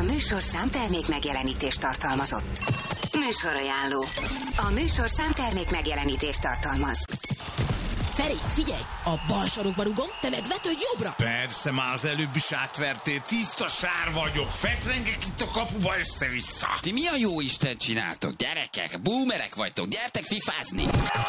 A műsorszám termék megjelenítést tartalmazott. Műsorajánló. A műsorszám termék megjelenítést tartalmaz. Feri, figyelj! A bal sarokba rugom, te meg vetődj jobbra! Persze, már az előbb is átvertél, tiszta sár vagyok, fetrengek itt a kapuba össze-vissza. Ti mi a jó Isten csináltok, gyerekek? Boomerek vagytok, gyertek fifázni!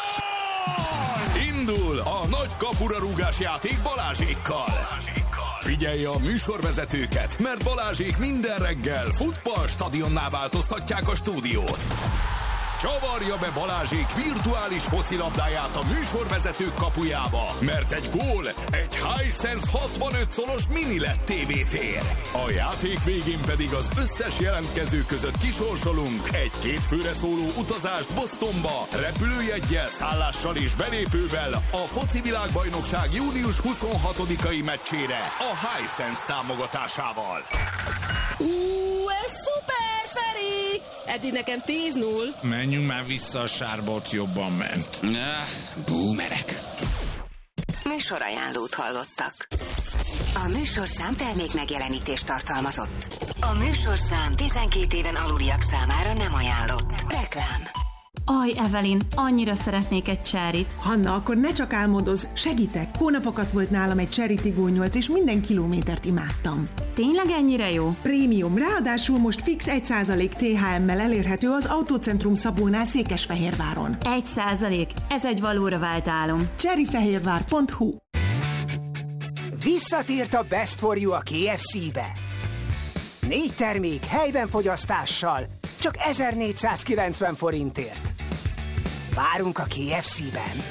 Indul a nagy kapura rúgás játék Balázsékkal. Figyelj a műsorvezetőket, mert Balázsék minden reggel futballstadionná változtatják a stúdiót. Csavarja be Balázsék virtuális focilabdáját a műsorvezetők kapujába, mert egy gól egy Hisense 65 szolos mini LED TV-tér. A játék végén pedig az összes jelentkező között kisorsolunk egy 2 főre szóló utazást Bostonba, repülőjeggyel, szállással és belépővel a foci világbajnokság június 26-ai meccsére a Hisense támogatásával. Ez szuper, Feri! Eddig nekem 10-0. Menjünk már vissza a sárba, ott jobban ment. Boomerek. Műsorajánlót hallottak. A műsorszám termék megjelenítést tartalmazott. A műsorszám 12 éven aluliak számára nem ajánlott. Reklám. Aj, Evelyn, annyira szeretnék egy cserit. Hanna, akkor ne csak álmodozz, segítek. Hónapokat volt nálam egy Cherry Tigó 8, és minden kilométert imádtam. Tényleg ennyire jó? Prémium, ráadásul most fix 1% THM-mel elérhető az Autócentrum Szabónál Székesfehérváron. 1%? Ez egy valóra vált álom. cherryfehérvár.hu. Visszatért a Best for You a KFC-be. 4 termék helyben fogyasztással, csak 1490 forintért. Várunk a KFC-ben.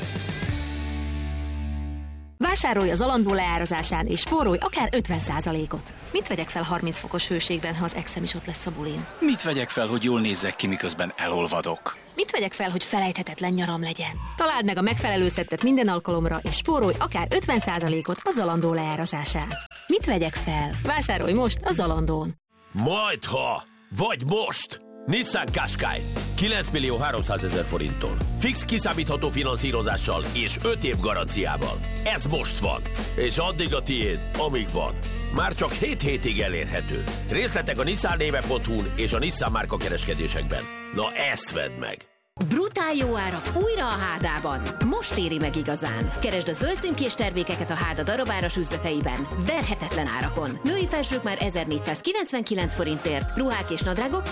Vásárolj az Zalando leárazásán és spórolj akár 50%-ot. Mit vegyek fel 30 fokos hőségben, ha az exem is ott lesz a bulin? Mit vegyek fel, hogy jól nézzek ki, miközben elolvadok? Mit vegyek fel, hogy felejthetetlen nyaram legyen? Találd meg a megfelelő szettet minden alkalomra, és spórolj akár 50%-ot a Zalando leárazásán. Mit vegyek fel? Vásárolj most a Zalandón. Majdha, vagy most! Nissan Qashqai 9.300.000 forinttól. Fix kiszámítható finanszírozással és 5 év garanciával. Ez most van, és addig a tiéd, amíg van. Már csak 7 hétig elérhető. Részletek a nissannéve.hu-n és a Nissan márka kereskedésekben. Na ezt vedd meg! Brutál jó árak újra a Hádában. Most éri meg igazán. Keresd a zöld címkés termékeket a Háda darabáras üzleteiben. Verhetetlen árakon. Női felsők már 1499 forintért, ruhák és nadrágok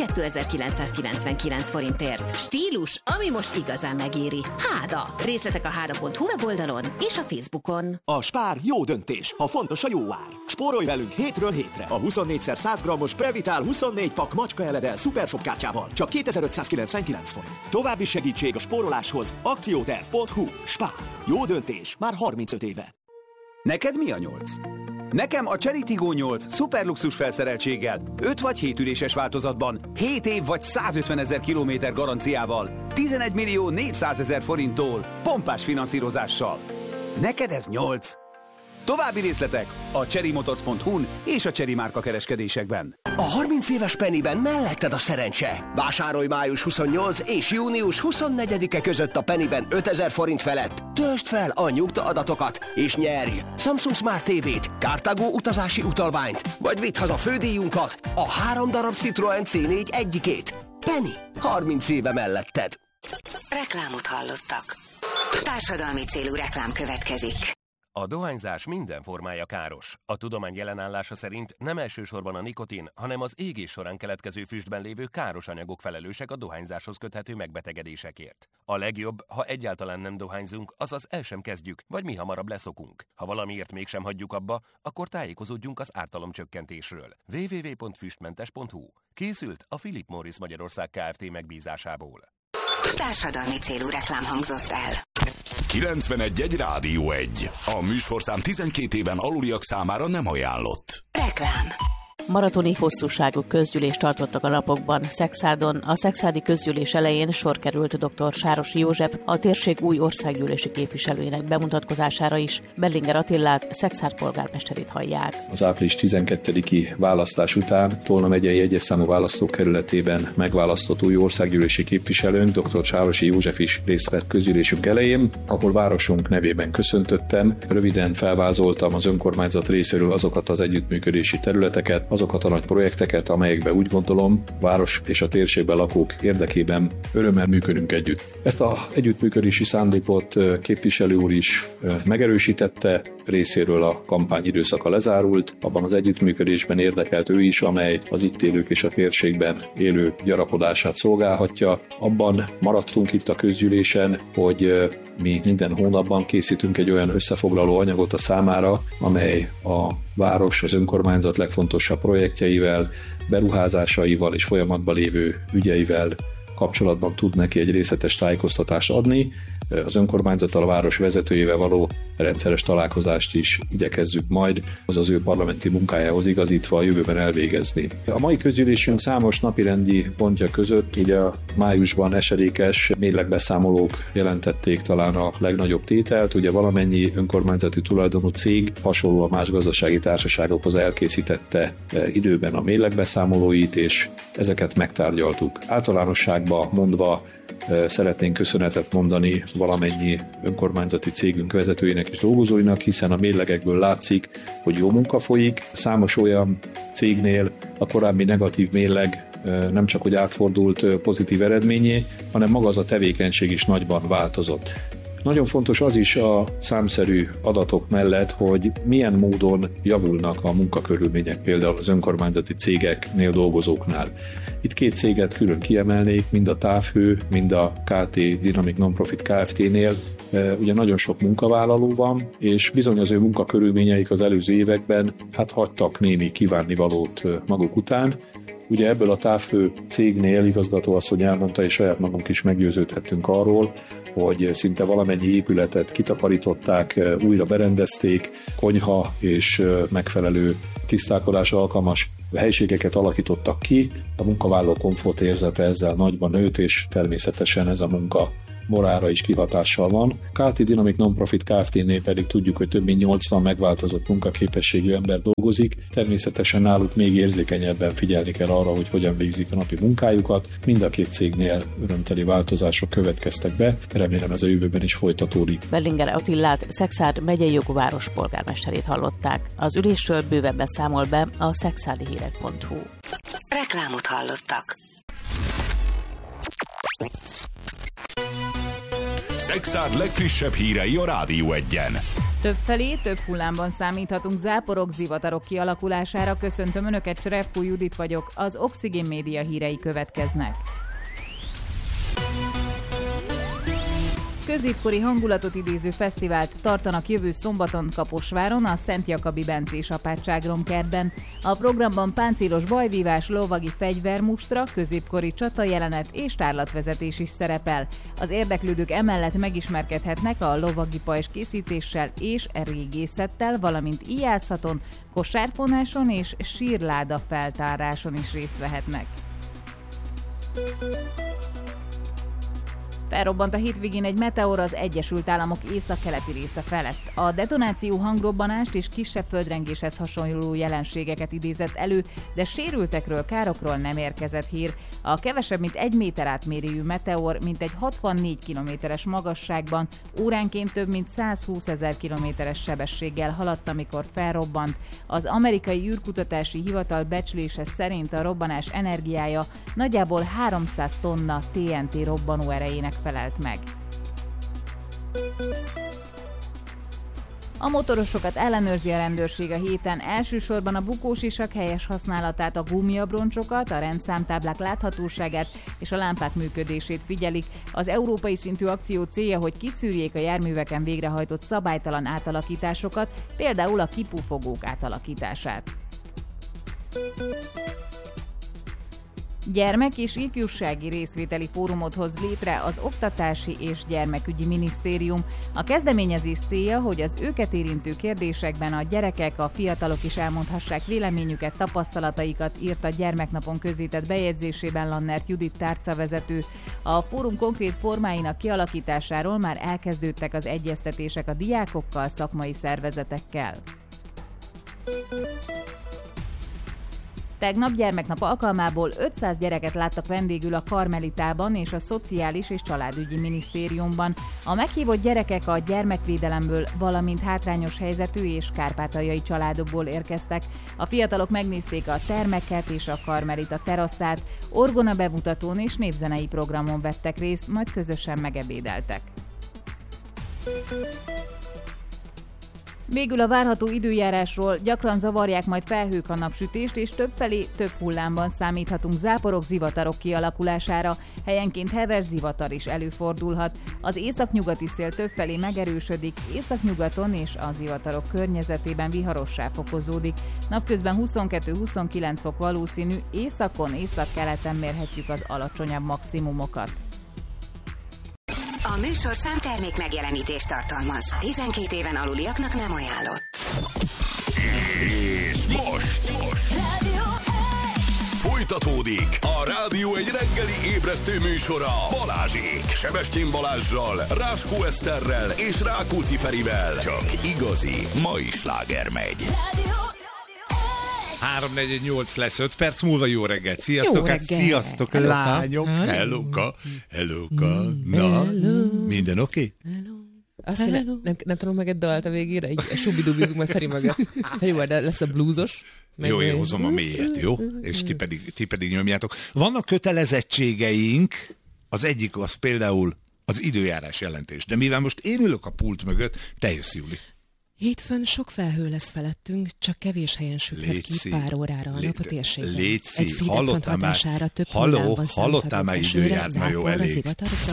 2999 forintért. Stílus, ami most igazán megéri. Háda. Részletek a háda.hu weboldalon és a Facebookon. A Spár jó döntés, ha fontos a jó ár. Spórolj velünk hétről hétre. A 24x100 g-os Previtál 24 pak macska eledel szupersop kártyával. Csak 2599 forint. További segítség a spóroláshoz. Akcióterv.hu. Spár. Jó döntés. Már 35 éve. Neked mi a 8? Nekem a Cherry Tigó 8 szuperluxus felszereltséggel, 5 vagy 7 üléses változatban, 7 év vagy 150 000 kilométer garanciával, 11.400.000 forinttól, pompás finanszírozással. Neked ez 8. További részletek a cherrymotors.hu-n és a Cherry márka kereskedésekben. A 30 éves Pennyben melletted a szerencse. Vásárolj május 28 és június 24-e között a Pennyben 5000 forint felett. Töltsd fel a nyugta adatokat és nyerj Samsung Smart TV-t, Cartago utazási utalványt, vagy vidd haza fődíjunkat, a 3 darab Citroen C4 egyikét. Penny, 30 éve melletted. Reklámot hallottak. Társadalmi célú reklám következik. A dohányzás minden formája káros. A tudomány jelenállása szerint nem elsősorban a nikotin, hanem az égés során keletkező füstben lévő káros anyagok felelősek a dohányzáshoz köthető megbetegedésekért. A legjobb, ha egyáltalán nem dohányzunk, azaz el sem kezdjük, vagy mi hamarabb leszokunk. Ha valamiért mégsem hagyjuk abba, akkor tájékozódjunk az ártalomcsökkentésről. www.füstmentes.hu. Készült a Philip Morris Magyarország Kft. Megbízásából. Társadalmi célú reklám hangzott el. 91.1 Rádió 1. A műsorszám 12 éven aluliak számára nem ajánlott. Reklám. Maratoni hosszúságú közgyűlést tartottak a napokban Szexárdon. A szexárdi közgyűlés elején sor került dr. Sárosi József, a térség új országgyűlési képviselőjének bemutatkozására is. Berlinger Attillát, Szexárd polgármesterét hallják. Az április 12-i választás után Tolna megyei 1-es számú választókerületében megválasztott új országgyűlési képviselőnk, dr. Sárosi József is részt vett közgyűlésünk elején, ahol városunk nevében köszöntöttem. Röviden felvázoltam az önkormányzat részéről azokat az együttműködési területeket, azokat a nagy projekteket, amelyekben úgy gondolom, város és a térségben lakók érdekében örömmel működünk együtt. Ezt az együttműködési szándékot képviselő úr is megerősítette, részéről a kampány időszaka lezárult, abban az együttműködésben érdekelt ő is, amely az itt élők és a térségben élő gyarapodását szolgálhatja. Abban maradtunk itt a közgyűlésen, hogy mi minden hónapban készítünk egy olyan összefoglaló anyagot a számára, amely a város, az önkormányzat legfontosabb projektjeivel, beruházásaival és folyamatban lévő ügyeivel kapcsolatban tud neki egy részletes tájékoztatást adni. Az önkormányzattal, a város vezetőjével való rendszeres találkozást is igyekezzük majd az ő parlamenti munkájához igazítva a jövőben elvégezni. A mai közgyűlésünk számos napirendi pontja között ugye májusban esedékes mérlegbeszámolók jelentették talán a legnagyobb tételt. Ugye valamennyi önkormányzati tulajdonú cég hasonlóan más gazdasági társaságokhoz elkészítette időben a mérlegbeszámolóit, és ezeket megtárgyaltuk. Általánosságban mondva szeretnénk köszönetet mondani valamennyi önkormányzati cégünk vezetőinek és dolgozóinak, hiszen a mérlegekből látszik, hogy jó munka folyik. Számos olyan cégnél a korábbi negatív mérleg nem csak hogy átfordult pozitív eredményé, hanem maga az a tevékenység is nagyban változott. Nagyon fontos az is a számszerű adatok mellett, hogy milyen módon javulnak a munkakörülmények például az önkormányzati cégeknél dolgozóknál. Itt két céget külön kiemelnék, mind a Távhő, mind a KT Dynamic Nonprofit Kft-nél. Ugye nagyon sok munkavállaló van, és bizony az ő munkakörülményeik az előző években hagytak némi kívánnivalót maguk után. Ugye ebből a Távhő cégnél igazgatóasszony elmondta, és saját magunk is meggyőződhettünk arról, hogy szinte valamennyi épületet kitakarították, újra berendezték, konyha és megfelelő tisztálkodásra alkalmas helységeket alakítottak ki, a munkavállaló komfortérzete ezzel nagyban nőtt, és természetesen ez a munka morára is kihatással van. KT Dynamic Nonprofit Kft-nél pedig tudjuk, hogy több mint 80 megváltozott munkaképességű ember dolgozik. Természetesen náluk még érzékenyebben figyelni kell arra, hogy hogyan végzik a napi munkájukat. Mind a két cégnél örömteli változások következtek be. Remélem ez a jövőben is folytatódik. Berlinger Attillát, Szekszárd megyei jogú várospolgármesterét hallották. Az ülésről bővebben számol be a szexárdihírek.hu. Reklámot hallottak. Szekszárd legfrissebb hírei a Rádió 1-en. Többfelé, több hullámban számíthatunk záporok, zivatarok kialakulására. Köszöntöm Önöket, Cserepkó Judit vagyok, az Oxigén Média hírei következnek. Középkori hangulatot idéző fesztivált tartanak jövő szombaton Kaposváron, a Szent Jakabi Bencés apátságromkertben. A programban páncélos bajvívás, lovagi fegyvermustra, középkori csatajelenet és tárlatvezetés is szerepel. Az érdeklődők emellett megismerkedhetnek a lovagi pajzs készítéssel és régészettel, valamint íjászaton, kosárfonáson és sírláda feltáráson is részt vehetnek. Felrobbant a hétvégén egy meteor az Egyesült Államok északkeleti része felett. A detonáció hangrobbanást és kisebb földrengéshez hasonló jelenségeket idézett elő, de sérültekről, károkról nem érkezett hír. A kevesebb mint 1 méter átmérőjű meteor mintegy 64 kilométeres magasságban, óránként több mint 120 000 kilométeres sebességgel haladt, amikor felrobbant. Az amerikai űrkutatási hivatal becslése szerint a robbanás energiája nagyjából 300 tonna TNT robbanó erejének felelt meg. A motorosokat ellenőrzi a rendőrség a héten, elsősorban a bukósisak helyes használatát, a gumiabroncsokat, a rendszámtáblák láthatóságát és a lámpák működését figyelik. Az európai szintű akció célja, hogy kiszűrjék a járműveken végrehajtott szabálytalan átalakításokat, például a kipufogók átalakítását. Gyermek- és ifjúsági részvételi fórumot hoz létre az Oktatási és Gyermekügyi Minisztérium. A kezdeményezés célja, hogy az őket érintő kérdésekben a gyerekek, a fiatalok is elmondhassák véleményüket, tapasztalataikat, írt a Gyermeknapon közzétett bejegyzésében Lannert Judit tárcavezető. A fórum konkrét formáinak kialakításáról már elkezdődtek az egyeztetések a diákokkal, szakmai szervezetekkel. Tegnap gyermeknap alkalmából 500 gyereket láttak vendégül a Karmelitában és a Szociális és Családügyi Minisztériumban. A meghívott gyerekek a gyermekvédelemből, valamint hátrányos helyzetű és kárpátaljai családokból érkeztek. A fiatalok megnézték a termeket és a Karmelita teraszát, orgona bemutatón és népzenei programon vettek részt, majd közösen megebédeltek. Végül a várható időjárásról: gyakran zavarják majd felhők a napsütést, és többfelé több hullámban számíthatunk záporok, zivatarok kialakulására. Helyenként heves zivatar is előfordulhat. Az északnyugati szél többfelé megerősödik, északnyugaton és a zivatarok környezetében viharossá fokozódik. Napközben 22-29 fok valószínű, északon, északkeleten mérhetjük az alacsonyabb maximumokat. A műsorszám termék megjelenítést tartalmaz. 12 éven aluliaknak nem ajánlott. És most folytatódik a Rádió egy reggeli ébresztő műsora Balázsék. Sebestyén Balázssal, Ráskó Eszterrel és Rákóczi Ferivel. Csak igazi mai sláger megy. 3:48 lesz, 5 perc múlva. Jó reggelt, sziasztok, hát sziasztok, lányok, hellóka. Na, minden oké? Azt nem tudom meg egy dalt a végére, egy subidubizunk majd Feri mögött. Feri majd lesz a bluesos. Jó, én hozom a mélyet, jó? És ti pedig nyomjátok. Vannak kötelezettségeink, az egyik az például az időjárás jelentés, de mivel most én ülök a pult mögött, te jössz, Júli. Hétfőn sok felhő lesz felettünk, csak kevés helyen süthet ki pár órára a nap a térségben. Léci, hallottál már időjárás, na jó, elég.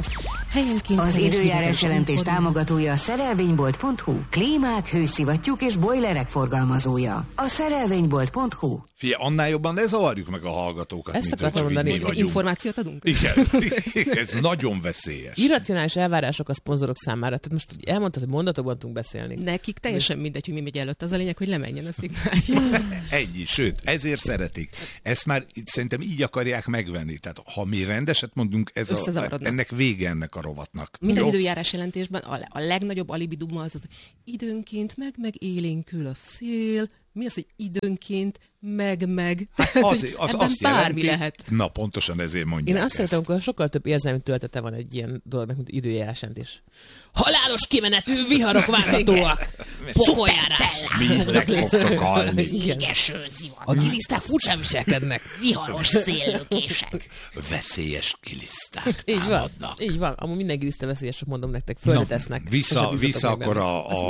Az időjárás jelentés támogatója a szerelvénybolt.hu, klímák, hőszivattyúk és bojlerek forgalmazója. A szerelvénybolt.hu. Figyelj, annál jobban ne zavarjuk meg a hallgatókat. Ezt akartam mondani, hogy információt adunk? Igen, ez nagyon veszélyes. Irracionális elvárások a szponzorok számára. Tehát most elmondtad, hogy mondatokban tudunk beszélni. Nekik teljesen mindegy, hogy mi megy előtt. Az a lényeg, hogy lemenjen a szignálja. Ennyi, sőt, ezért szeretik. Ezt már szerintem így akarják megvenni. Tehát ha mi rendeset mondunk, ennek vége ennek a rovatnak. Minden időjárás jelentésben a legnagyobb alibiduma az időnként megélénkül a szél. Mi az, hogy időnként meg? Hát az azt bármi jelenti, lehet. Na, pontosan ezért mondják. Én azt szeretem, amikor sokkal több érzelmi töltete van egy ilyen dolognak, mint időjárás jelentés. Halálos kimenetű viharok várhatóak! Pokoljárás! Mindnek fogtok halni. Égeső zivat. A giliszták furcsán viselkednek. Viharos széllökések. Veszélyes giliszták támadnak. Így van. Amúgy minden giliszta veszélyes, mondom nektek. Földetesznek. Vissza akkor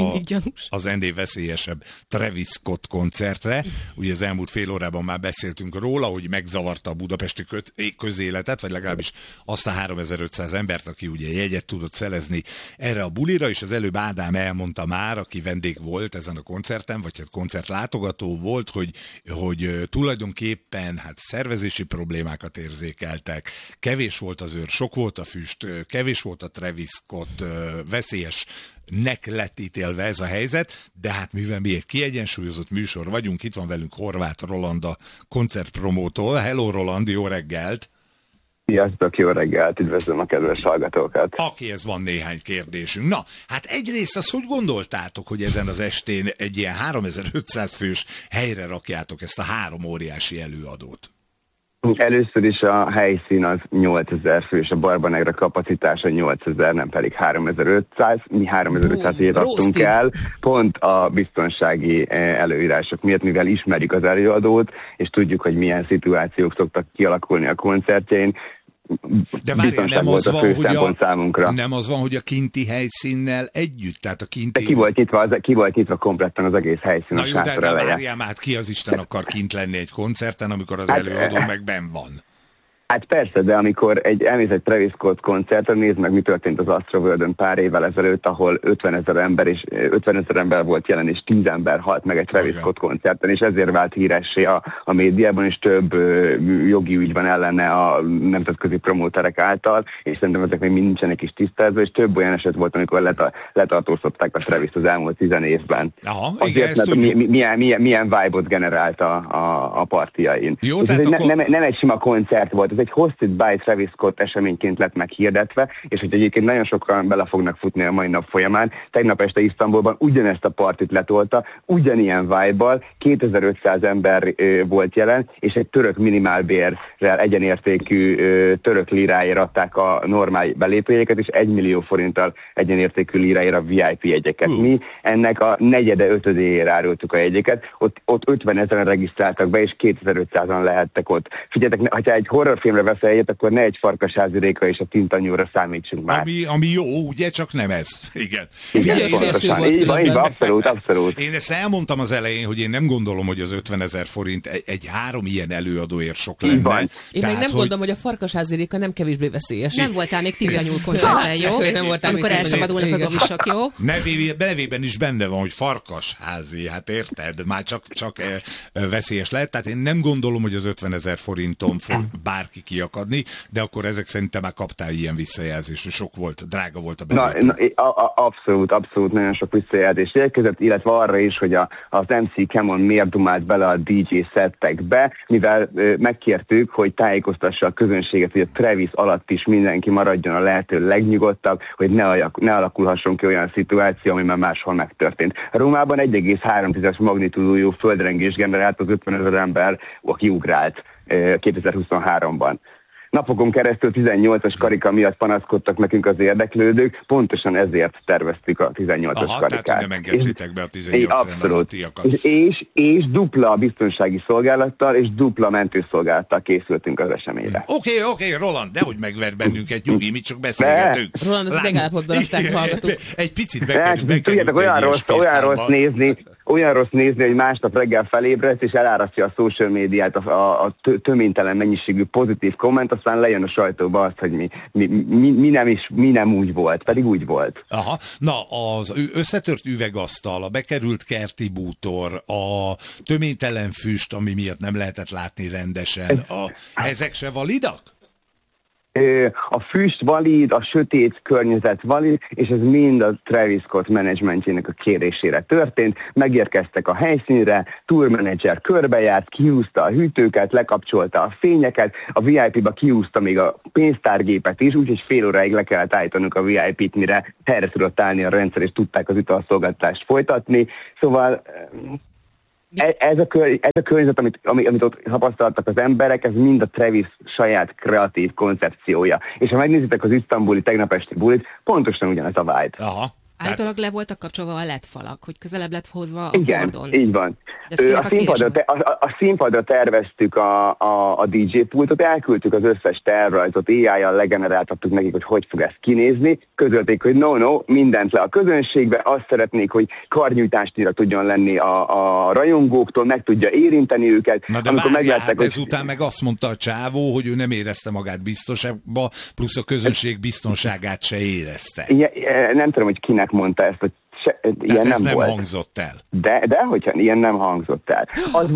az ennél veszélyesebb Travis Scott koncertre. Ugye az elmúlt fél órában már beszéltünk róla, hogy megzavarta a budapesti közéletet, vagy legalábbis azt a 3500 embert, aki ugye jegyet tudott szerezni erre a bulira, és az előbb Ádám elmondta már, aki vendég volt ezen a koncerten, vagy hát koncertlátogató volt, hogy tulajdonképpen szervezési problémákat érzékeltek, kevés volt az őr, sok volt a füst, kevés volt a Travis Scott, veszélyesnek lett ítélve ez a helyzet, de hát mivel mi egy kiegyensúlyozott műsor vagyunk, itt van velünk Horváth Roland a koncertpromótól. Hello Roland, jó reggelt! Sziasztok, jó reggelt, üdvözlöm a kedves hallgatókat! Akihez van néhány kérdésünk. Na, hát egyrészt azt hogy gondoltátok, hogy ezen az estén egy ilyen 3500 fős helyre rakjátok ezt a 3 óriási előadót? Először is a helyszín az 8000 fős, a Barbanegra kapacitása 8000, nem pedig 3500. Mi 3500-ért adtunk el, pont a biztonsági előírások miatt, mivel ismerjük az előadót, és tudjuk, hogy milyen szituációk szoktak kialakulni a koncertjén. De várjál, számunkra. Nem az van, hogy a kinti helyszínnel együtt, tehát a kinti... De ki volt nyitva kompletten az egész helyszín. Na jó, de várjál már, ki az Isten akar kint lenni egy koncerten, amikor az előadó meg benn van? Hát persze, de amikor elmész egy Travis Scott koncerten, nézd meg, mi történt az Astroworld-ön pár évvel ezelőtt, ahol 50 000 ember volt jelen, és 10 ember halt meg egy Travis Scott koncerten, és ezért vált híressé a médiában, és több jogi ügy van ellene a nemzetközi promóterek által, és szerintem ezek még nincsenek is tisztázva, és több olyan eset volt, amikor letartóztatták a Travis az elmúlt 10 évben. Aha, azért, mert milyen vibe-ot generált a partiain. Jó, nem egy sima koncert volt, ez egy Hosted by Travis Scott eseményként lett meghirdetve, és hogy egyébként nagyon sokan bele fognak futni a mai nap folyamán. Tegnap este Isztambulban ugyanezt a partit letolta, ugyanilyen vibe-bal, 2500 ember volt jelen, és egy török minimálbérrel egyenértékű török liráért adták a normál belépőjegyeket, és 1 millió forinttal egyenértékű liráért a VIP jegyeket. Mi ennek a negyede, ötödéjére árultuk a jegyeket, ott 50 000 regisztráltak be, és 2500-an lehettek ott. Figyeljetek, ha egy horrorfilmre veszel egyet, akkor ne egy Farkasházi Réka és a Tintanyúra számítsunk már. Ami jó, ugye, csak nem ez. Igen. Így van, abszolút. Én ezt elmondtam az elején, hogy én nem gondolom, hogy az 50 000 forint egy 3 ilyen előadóért sok lenne. Én meg nem gondolom, hogy a Farkasházi Réka nem kevésbé veszélyes. Nem voltál még Tintanyúl koncerten, jó? Amikor elszabadulnak az ovisok, jó? Nevében is benne van, hogy Farkasházi, hát érted? Már csak veszélyes lehet. Tehát én nem gondolom, hogy az 50 000 forinton fog bárki kiakadni, de akkor ezek szerintem már kaptál ilyen visszajelzést, hogy sok volt, drága volt a belépő. Abszolút nagyon sok visszajelzés érkezett, illetve arra is, hogy az MC Camon miért dumált bele a DJ szettekbe, mivel megkértük, hogy tájékoztassa a közönséget, hogy a Travis alatt is mindenki maradjon a lehető legnyugodtabb, hogy ne alakulhasson ki olyan szituáció, ami már máshol megtörtént. Rómában 1,3-es magnitúdójú földrengés generált az 50 000 ember, aki ugrált 2023-ban. Napokon keresztül 18-as karika miatt panaszkodtak nekünk az érdeklődők, pontosan ezért terveztük a 18-as karikát. Tehát nem engedtétek be a 18-as és dupla biztonsági szolgálattal és dupla mentőszolgálattal készültünk az eseményre. Oké, Roland, dehogy megver bennünket, nyugi, mi csak beszélgetünk. Roland, az megállapodban aztán hallgatunk. Egy picit bekerült. Tudjátok, olyan rossz nézni, hogy másnap reggel felébredsz, és elárasztja a social médiát a töménytelen mennyiségű pozitív komment, aztán lejön a sajtóba azt, hogy mi nem úgy volt, pedig úgy volt. Aha, na az összetört üvegasztal, a bekerült kerti bútor, a töménytelen füst, ami miatt nem lehetett látni rendesen, ezek se validak? A füst valid, a sötét környezet valid, és ez mind a Travis Scott menedzsmentjének a kérésére történt. Megérkeztek a helyszínre, tourmanager körbejárt, kiúzta a hűtőket, lekapcsolta a fényeket, a VIP-ba kiúzta még a pénztárgépet is, úgyhogy fél óráig le kellett állítanunk a VIP-t, mire helyre tudott állni a rendszer, és tudták az italszolgáltatást folytatni. Szóval... Ez a környezet, amit ott tapasztaltak az emberek, ez mind a Travis saját kreatív koncepciója. És ha megnézitek az isztambuli tegnap esti bulit, pontosan ugyanez a vibe. Aha. Általában le voltak kapcsolva a LED falak, hogy közelebb lett hozva a igen, kordon. Így van. A színpadra terveztük a DJ pultot, elküldtük az összes tervrajzot, AI-jal legeneráltattuk nekik, hogy fog ez kinézni. Közölték, hogy no, mindent le a közönségbe, azt szeretnék, hogy karnyújtásnyira tudjon lenni a rajongóktól, meg tudja érinteni őket. Na de amikor meglátták, ezután meg azt mondta a csávó, hogy ő nem érezte magát biztosabbba, plusz a közönség biztonságát se érezte. Nem tudom, hogy kinek mondta ezt, hogy ilyen ez nem volt. Hangzott el. De hogyha ilyen nem hangzott el.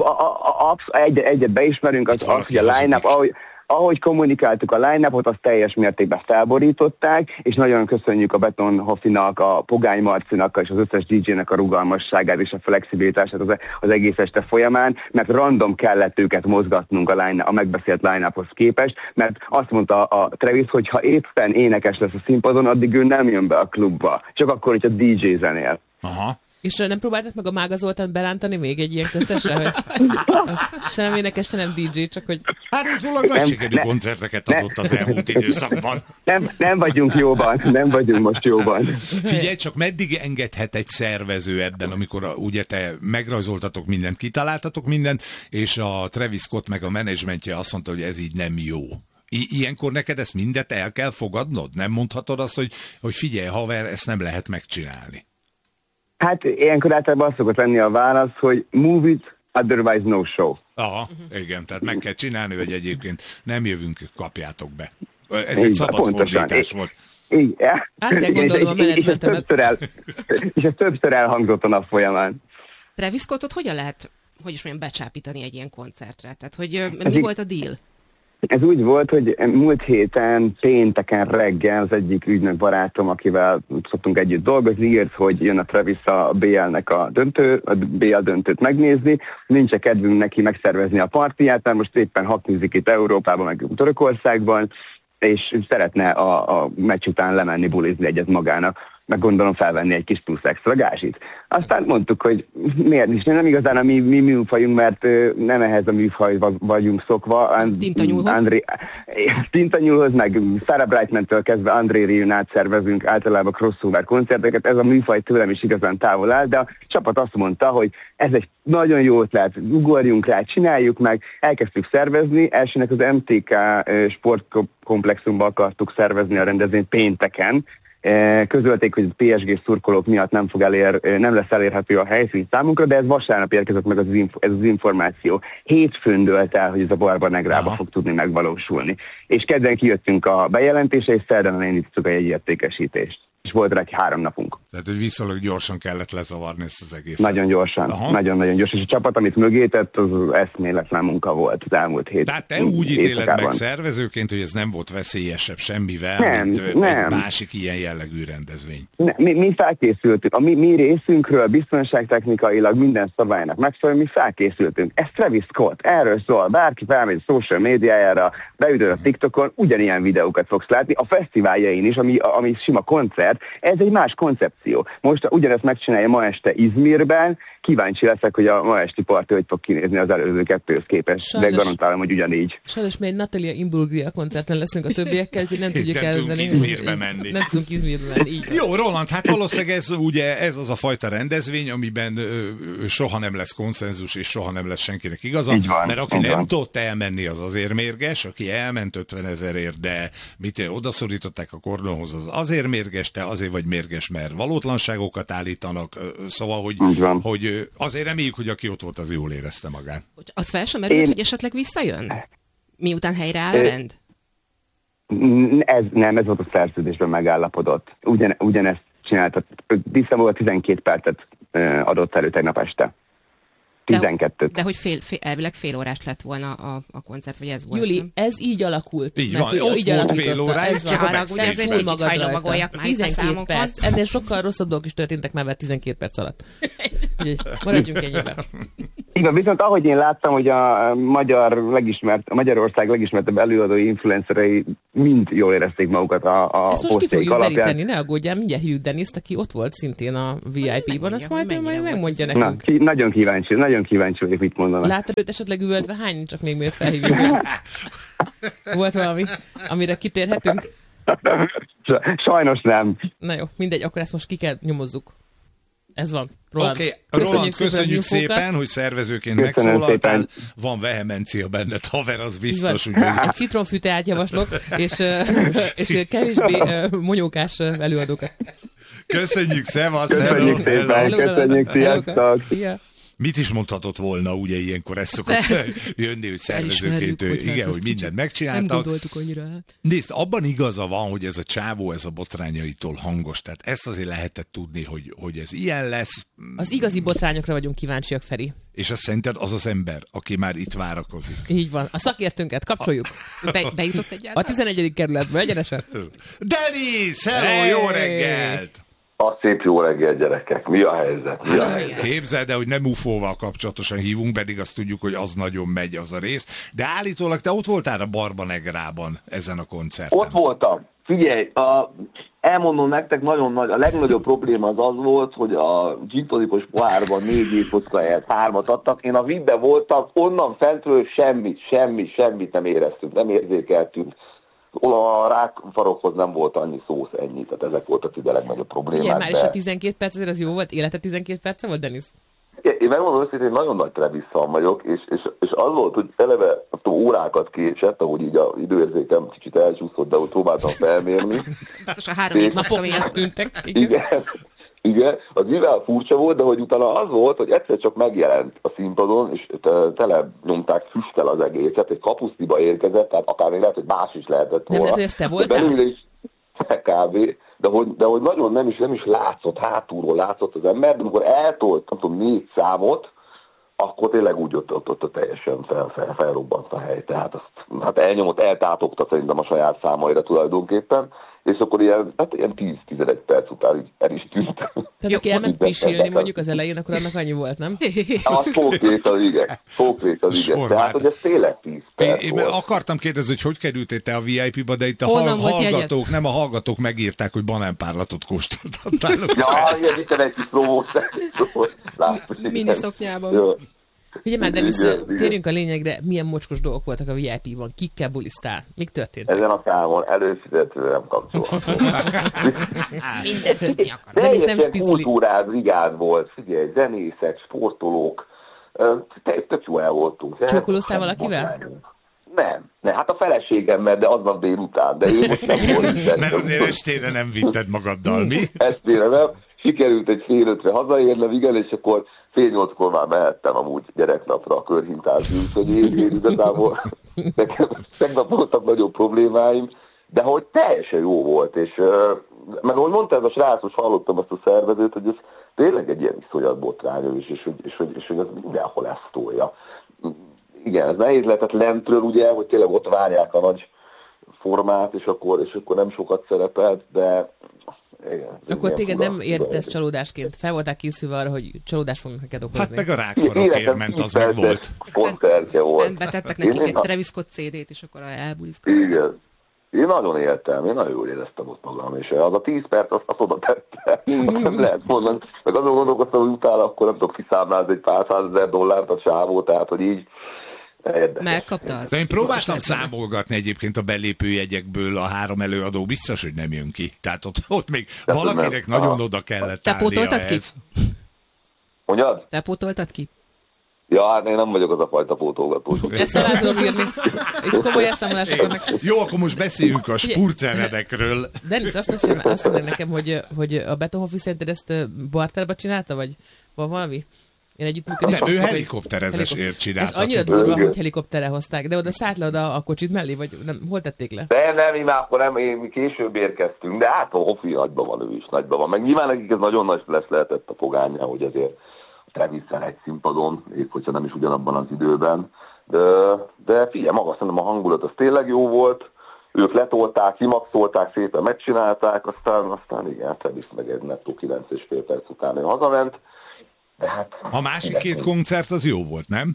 Egyet beismerünk, az hogy a line-up, ahogy kommunikáltuk a line-upot, azt teljes mértékben felborították, és nagyon köszönjük a Beton Hoffinak, a Pogány Marcinak és az összes DJ-nek a rugalmasságát és a flexibilitását az egész este folyamán, mert random kellett őket mozgatnunk a megbeszélt line-uphoz képest, mert azt mondta a Travis, hogy ha éppen énekes lesz a színpadon, addig ő nem jön be a klubba, csak akkor, hogyha DJ zenél. Aha. És nem próbáltad meg a Mága Zoltánt berántani még egy ilyen köztesre, hogy se nem énekes, se nem DJ, csak hogy... Hát utólag nagy sikerű koncerteket adott az elmúlt időszakban. Nem vagyunk jóban, nem vagyunk most jóban. Figyelj, csak meddig engedhet egy szervező ebben, amikor ugye te megrajzoltatok mindent, kitaláltatok mindent, és a Travis Scott meg a menedzsmentje azt mondta, hogy ez így nem jó. Ilyenkor neked ezt mindet el kell fogadnod? Nem mondhatod azt, hogy figyelj, haver, ezt nem lehet megcsinálni? Hát ilyenkor általában azt szokott lenni a válasz, hogy move it, otherwise no show. Aha, igen, tehát meg kell csinálni, hogy egyébként nem jövünk, kapjátok be. Ez egy szabad fordítás volt. Igen. Át kell gondolom a menedzsmentemet. És ez többször elhangzott a nap folyamán. Travis Scottot hogyan lehet, becsápítani egy ilyen koncertre? Tehát, hogy mi volt a deal? Ez úgy volt, hogy múlt héten, pénteken reggel az egyik ügynök barátom, akivel szoktunk együtt dolgozni, írt, hogy jön a Travis a BL-nek a BL döntőt megnézni, nincs kedvünk neki megszervezni a partiját, mert most éppen haknizik itt Európában, meg Törökországban, és szeretne a meccs után lemenni bulizni egyet magának, meg gondolom felvenni egy kis plusz extra gázsit. Aztán mondtuk, hogy miért is, nem igazán a mi műfajunk, mert nem ehhez a műfaj vagyunk szokva. Tintanyúlhoz, meg Sarah Brightman-től kezdve André Rieu át szervezünk általában crossover koncerteket, ez a műfaj tőlem is igazán távol áll, de a csapat azt mondta, hogy ez egy nagyon jó ötlet, ugorjunk rá, csináljuk meg, elkezdtük szervezni, elsőnek az MTK sportkomplexumban akartuk szervezni a rendezvényt pénteken, közölték, hogy a PSG szurkolók miatt nem lesz elérhető a helyszín számunkra, de ez vasárnap érkezett meg ez az információ. Hétfőn dőlt el, hogy ez a Barba Negrába fog tudni megvalósulni. És kedden kijöttünk a bejelentése, és szerdán elindítottuk a jegyértékesítést. És volt rá egy 3 napunk. Tehát, hogy viszonylag gyorsan kellett lezavarni ezt az egészet. Nagyon gyorsan, nagyon gyorsan. És a csapat, amit mögé tett, az eszméletlen munka volt az elmúlt hét. Tehát te úgy ítéled meg szervezőként, hogy ez nem volt veszélyesebb semmivel, mint egy másik ilyen jellegű rendezvény. Mi felkészültünk. A mi részünkről biztonságtechnikailag minden szabálynak megfelelően mi felkészültünk. Ez Travis Scott, erről szól. Bárki felmegy a social médiájára, beütöd a TikTokon, ugyanilyen videókat fogsz látni. A fesztiváljain is, ami sima koncert, ez egy más koncepció. Most ugyanezt megcsinálja ma este Izmirben, kíváncsi leszek, hogy a ma esti parti hogy fog kinézni az előző 2-höz képest, de garantálom, hogy ugyanígy. Sajnos mi egy Natalia Imbruglia koncerten leszünk a többiekkel, úgyhogy nem tudjuk elvenni. Nem tudunk Izmirbe menni. Jó, Roland, hát valószínűleg ez az a fajta rendezvény, amiben soha nem lesz konszenzus, és soha nem lesz senkinek igaza, mert aki nem tudott elmenni, az azért mérges, aki elment 50 000-ért, de odaszorították a kordonhoz, az azért mérges, te azért vagy mérges, mert valótlanságokat állítanak, szóval, hogy azért reméljük, hogy aki ott volt, az jól érezte magát. Az fel sem merült, hogy esetleg visszajön? Miután helyreáll a rend? Ez volt a szerződésben megállapodott. Ugyanezt csináltat. Vissza volt 12 percet adott elő tegnap este. 12. De hogy elvileg fél órás lett volna a koncert, vagy ez volt? Júli, ez így alakult. Így van, ott volt fél órás, csak túl magad rajta. 12 perc. Ennél sokkal rosszabb dolgok is történtek már 12 perc alatt. Maradjunk ennyiben. Igen, viszont ahogy én láttam, hogy a Magyarország legismertebb előadói influencerei mind jól érezték magukat a ezt most ki fogjuk deríteni, ne aggódjál, mindjárt hívjuk Deniszt, aki ott volt szintén a VIP-ban, azt majd megmondja nekünk. Nagyon kíváncsi vagyok, mit mondanak. Láttad őt esetleg üvöltve? Hány csak még miért felhívjuk? Volt valami, amire kitérhetünk? Sajnos nem. Na jó, mindegy, akkor ezt most ki kell nyomozzuk. Ez van. Roland, köszönjük szépen, hogy szervezőként megszólaltál. Van vehemencia benned, haver, az biztos. Egy citronfűteát javaslok, és kevésbé monyókás előadókat. Köszönjük, szevasz! Köszönjük szépen, köszönjük, sziasztok! Mit is mondhatott volna, ugye ilyenkor ez szokott jönni, hogy szervezőként, igen, hogy mindent megcsináltak. Nem gondoltuk annyira át. Nézd, abban igaza van, hogy ez a csávó, ez a botrányaitól hangos, tehát ezt azért lehetett tudni, hogy ez ilyen lesz. Az igazi botrányokra vagyunk kíváncsiak, Feri. És azt szerinted az az ember, aki már itt várakozik. Így van. A szakértőnket kapcsoljuk. Bejutott egyáltalán? A 11. kerületbe, egyenesen. Denis, hello, jó reggelt! A szép jó reggel, gyerekek. Mi a helyzet? Képzeld el, hogy nem UFO-val kapcsolatosan hívunk, pedig azt tudjuk, hogy az nagyon megy az a rész. De állítólag te ott voltál a Barba Negrában ezen a koncerten. Ott voltam. Figyelj, elmondom nektek, nagyon nagy, a legnagyobb probléma az volt, hogy a gin-tonicos pohárban 4 éjszaka helyett 3-at adtak. Én a VIP-ben voltam, onnan fentről semmit nem éreztünk, nem érzékeltünk. A rákfarokhoz nem volt annyi szósz, ennyi. Tehát ezek voltak ide a legnagyobb problémák. Igen, már is a 12 perc azért az jó volt? Élete 12 perce volt, Denis? Én megmondom őszintén, hogy nagyon nagy Travis fan vagyok, és az volt, hogy eleve órákat késett, ahogy így az időérzékem kicsit elcsúszott, de úgy próbáltam felmérni. Biztos a 3 napok miatt tűntek. Igen, az mivel furcsa volt, de hogy utána az volt, hogy egyszer csak megjelent a színpadon, és tele nyomták füsttel az egészet, egy kapusztiba érkezett, tehát akár még lehet, hogy más is lehetett volna. Nem lehet, hogy ezt te voltál? Belőle is kb. De hogy nagyon nem is látszott, hátulról látszott az ember, de amikor eltolt, nem tudom, 4 számot, akkor tényleg úgy ott teljesen felrobbant a hely. Tehát azt hát eltátogta szerintem a saját számaira tulajdonképpen, és akkor ilyen 10-11 perc után így el is tűnt. Tehát aki elment pisilni mondjuk az elején, akkor annak annyi volt, nem? Az konkrétan igen. Tehát, hogy ez tényleg 10 perc Én volt. akartam kérdezni, hogy kerültél te a VIP-ba, de itt a hallgatók megírták, hogy banánpárlatot kóstoltattálok. Ja, ilyen itt egy kis promót. Mini szoknyában. Figyelj már, Denis, térjünk a lényegre, milyen mocskos dolgok voltak a VIP-ban, kikkel bulisztál, mik történt? Ezen a számon előfizető nem kapcsolatban. Mindent tudni akar. Teljesen kultúráz brigád volt, figyelj, zenészek, sportolók, tök jó el voltunk. Csókolóztál valakivel? Nem, hát a feleségemmel, de aznap délután, de ő most nem volt. Mert azért estére nem vitted magaddal, mi? Estére nem, sikerült egy fél ötre hazaérnem, igen, és akkor fél nyolckor már mehettem amúgy gyereknapra a körhintázni, úgyhogy én igazából nekem tegnap voltak nagyobb problémáim, de hogy teljesen jó volt, és meg ahogy mondta ez a srác, most hallottam azt a szervezőt, hogy ez tényleg egy ilyen iszonyat botrány, és hogy ez mindenhol ezt tolja. Igen, ez nehéz lehetett lentről, ugye, hogy tényleg ott várják a nagy formát, és akkor nem sokat szerepelt, de igen. Akkor téged nem értesz csalódásként? Fel voltál készülve arra, hogy csalódást fognak neked okozni? Hát meg a rákfarokért ment, az meg volt. volt. Betettek nekik egy Travis Scott CD-t, és akkor elbuliszkodtak. Igen. Én nagyon éltem, én nagyon jól éreztem ott magam, és az a 10 perc azt oda tette. Nem lehet mondani. Meg azon gondolkoztam, hogy utána akkor nem tudok kiszámlázni egy pár $100,000 a csávó, tehát hogy így megkapta az. De én próbáltam számolgatni egyébként a belépőjegyekből a 3 előadó, biztos, hogy nem jön ki. Tehát ott még valakinek nagyon oda kellett állnia. Te pótoltad ki? Mondjad? Te pótoltad ki? Ja, hát én nem vagyok az a fajta pótolgatós. Ezt el tudom írni. Itt komoly elszámolások vannak. Jó, akkor most beszéljünk a spurceredekről. Denis, azt mondja nekem, hogy a Betonhoffi szerinted ezt barterba csinálta, vagy valami? Én együttműködés. De ő helikopterezésért csinálta. Ez annyira durva, hogy helikopterre hozták, de oda szállt le oda a kocsit mellé, vagy nem, hol tették le? De nem, én akkor nem, mi később érkeztünk, de hát a Hoffi nagyban van, ő is nagyban van. Meg nyilván nekik ez nagyon nagy lesz lehetett a fogánya, hogy azért Travis-szel egy színpadon, épp hogyha nem is ugyanabban az időben. De figyelj, maga szerintem a hangulat az tényleg jó volt, ők letolták, kimaxolták, szépen megcsinálták, aztán igen, Travis meg egy nettó 9,5 perc után ő hazament. Hát, a másik két koncert az jó volt, nem?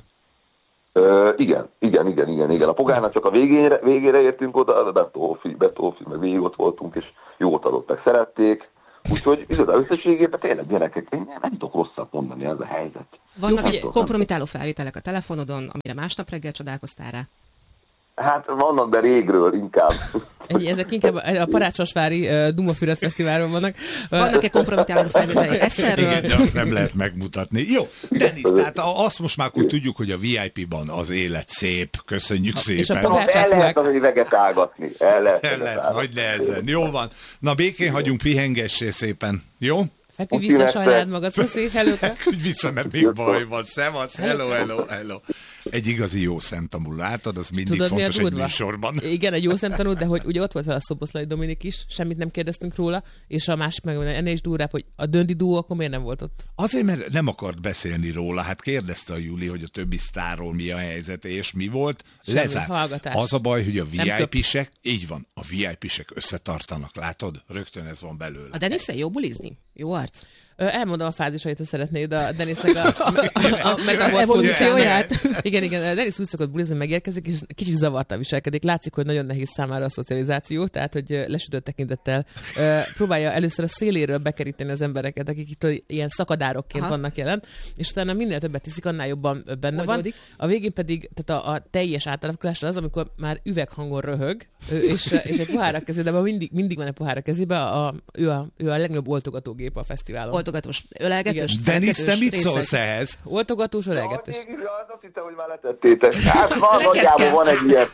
Igen. A Pogánynak csak a végére értünk oda, de Betófi, meg végig ott voltunk, és jót adott, meg szerették. Úgyhogy összességében tényleg gyerekek, én nem tudok rosszat mondani, ez a helyzet. Vannak kompromitáló felvételek a telefonodon, amire másnap reggel csodálkoztál rá? Hát vannak, de régről inkább. Ezek inkább a Parácsosvári Dumafüred Fesztiválon vannak. Vannak-e kompromitáló felvételei Eszterről? Igen, de azt nem lehet megmutatni. Jó, Denis, tehát azt most már akkor tudjuk, hogy a VIP-ban az élet szép. Köszönjük szépen. És el lehet az üveget ágatni. El lehet, nagy nehezen. Jó van. Na békén hagyunk, pihengessé szépen. Jó? Feküdj vissza, sajnáld magad, szép előtte. Feküdj vissza, mert még baj van. Szevasz, hello. Egy igazi jó szemtanú, látod? Az mindig tudod, fontos egy műsorban. Igen, egy jó szemtanú, de hogy ugye ott volt vele a Szoboszlai Dominik is, semmit nem kérdeztünk róla, és a másik meg ennél is durvább, hogy a Döndi duó akkor miért nem volt ott? Azért, mert nem akart beszélni róla. Hát kérdezte a Júli, hogy a többi sztárról mi a helyzet, és mi volt. Lezárt. Az a baj, hogy a VIP-sek, így van, a VIP-sek összetartanak, látod? Rögtön ez van belőle. A Denisszel jó bulizni? Jó arc? Elmondom a fázisait, ha szeretnéd a Denisnek a evolúcióját. Igen, Denis úgy szokott bulizni, megérkezik, és kicsit zavartan viselkedik. Látszik, hogy nagyon nehéz számára a szocializáció, tehát, hogy lesütött tekintettel próbálja először a széléről bekeríteni az embereket, akik itt ilyen szakadárokként vannak jelen, és utána minél többet tiszik, annál jobban benne van. A végén pedig tehát a teljes átalakulás az, amikor már üveghangon röhög, és egy pohár a kezében, mindig van egy pohár a kezében, ő a legnagyobb oltogatógép a fesztiválon. Oltogatós, ölelgetős. Denis, te mit szólsz ehhez? Oltogatós, ölelgetős. Azt hittem, hogy már letettétek. Hát nagyjából van egy ilyen.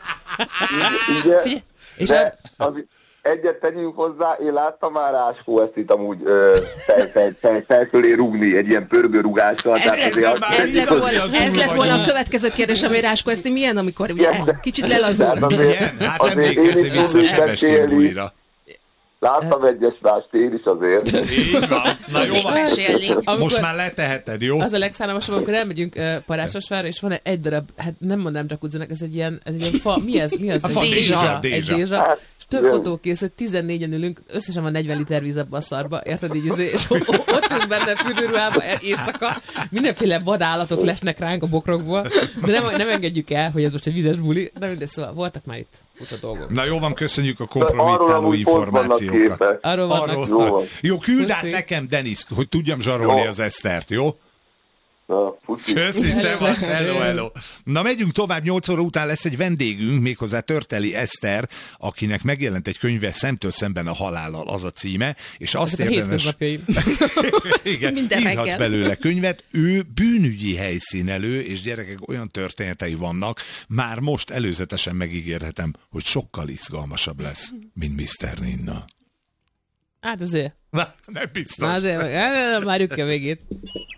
De egyet tegyünk hozzá, én láttam már Ráskó ezt itt amúgy felfölé rúgni egy ilyen pörgőrúgással. Ez lett volna a következő kérdés, ami Ráskó ezt milyen, amikor ugye kicsit lelazul. Hát emlékezzél vissza Sebestyén újra. Láttam egyes mást én is azért. Így van. Na jó van. Most már leteheted, jó? Az a legszánalmasabb, amikor elmegyünk Parásosvárra, és van egy darab, hát nem mondanám jacuzzinak, ez egy ilyen fa. Mi ez? A dézsa. Egy dézsa. És több Jön. fotó készült, 14-en ülünk, összesen van 40 liter víz abba a szarba, érted így, és ott ülünk benne fürdőruhába éjszaka, mindenféle vadállatok lesnek ránk a bokrokból, de nem engedjük el, hogy ez most egy vizes buli, de mindegy, szóval voltak már itt a dolgok. Na jó van, köszönjük a kompromittáló információkat. Arról vannak. Jó, küld át nekem, Denis, hogy tudjam zsarolni az Esztert, jó? Köszi, szevasz, hello. Na megyünk tovább, 8 óra után lesz egy vendégünk, méghozzá Törteli Eszter, akinek megjelent egy könyve Szemtől szemben a halállal, az a címe, és azt érdemes... Igen, írhatsz belőle könyvet. Ő bűnügyi helyszínelő, és gyerekek, olyan történetei vannak, már most előzetesen megígérhetem, hogy sokkal izgalmasabb lesz, mint Mr. Ninna. Hát azért. Na, nem biztos. Azért, várjuk ki a végét.